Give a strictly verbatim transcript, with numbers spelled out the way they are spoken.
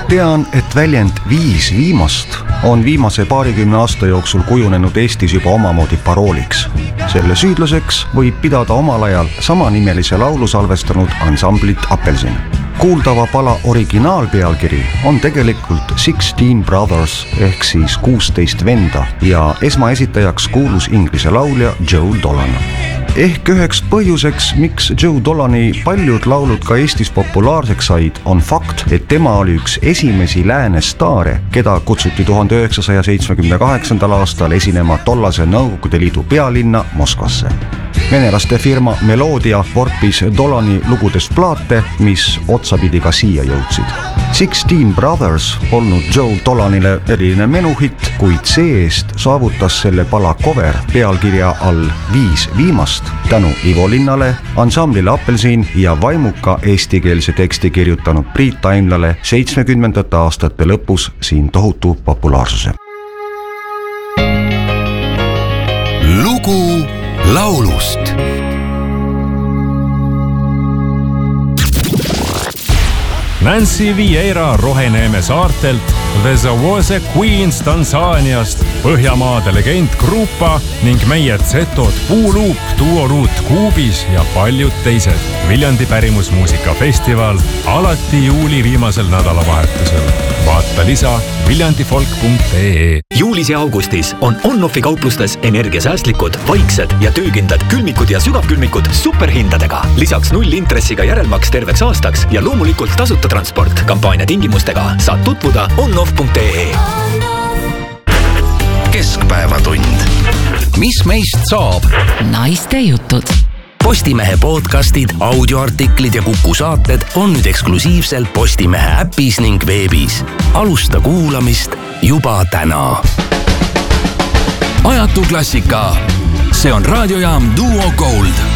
Tean, et väljend viis viimast on viimase paarikümne aasta jooksul kujunenud Eestis juba omamoodi parooliks. Selle süüdlaseks võib pidada omal ajal samanimelise laulu salvestanud ansamblit Apelsin. Kuuldava pala originaalpealkiri on tegelikult Sixteen Brothers ehk siis kuusteist venda ja esmaesitajaks kuulus inglise laulja Joe Dolan. Ehk üheks põhjuseks, miks Joe Dolani paljud laulud ka Eestis populaarseks said, on fakt, et tema oli üks esimesi lääne staare, keda kutsuti tuhande üheksasaja seitsmekümne kaheksandal aastal esinema tollase Nõukogude Liidu pealinna Moskvasse. Venelaste firma Melodia vorpis Dolani lugudest plaate, mis otsapidi ka siia jõudsid. Sixteen Brothers polnud Joe Dolanile eriline menuhitt, kuid see-eest saavutas selle pala cover pealkirja all Viis viimast tänu Ivo Linnale, ansamblile Apelsin ja vaimuka eestikeelse teksti kirjutanud Priit Taimlale seitsmekümnendate aastate lõpus siin tohutu populaarsuse. Lugu laulust. Nancy Vieira Roheneeme saartelt, The Zawose Queens Tansaaniast, Põhjamaade legend Grupa ning meie Zetod Puuluup, Duoruut Kuubis ja paljud teised. Viljandi pärimusmuusikafestival alati juuli viimasel nädalavahetusel. Vaata lisa viljandifolk punkt ee. Juulis ja augustis on On-Offi kauplustes energiasäästlikud, vaiksed ja töökindlad külmikud ja sügavkülmikud superhindadega. Lisaks null intressiga järelmaks terveks aastaks ja loomulikult tasuta transport. Kampaania tingimustega saad tutvuda on-off punkt ee. Keskpäevatund. Mis meist saab? Naiste jutud. Postimehe podcastid, audioartiklid ja Kuku saated on nüüd eksklusiivselt Postimehe äpis ning veebis. Alusta kuulamist juba täna. Ajatu klassika. See on raadiojaam Duo Gold.